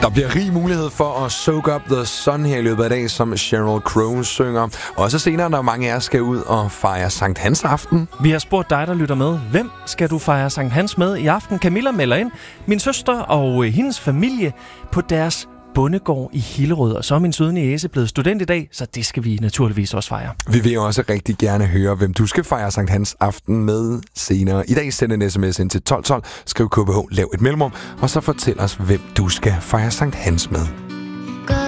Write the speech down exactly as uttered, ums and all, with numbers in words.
Der bliver rig mulighed for at soak up the sun her i løbet af dagen, som Sheryl Crow synger. Også senere, når mange af jer skal ud og fejre Sankt Hans aften. Vi har spurgt dig, der lytter med. Hvem skal du fejre Sankt Hans med i aften? Camilla melder ind. Min søster og hendes familie på deres bondegård i Hillerød. Og så er min søde niece blevet student i dag, så det skal vi naturligvis også fejre. Vi vil også rigtig gerne høre, hvem du skal fejre Sankt Hans aften med senere. I dag send en sms ind til tolv tolv, skriv K B H, lav et mellemrum, og så fortæl os, hvem du skal fejre Sankt Hans med.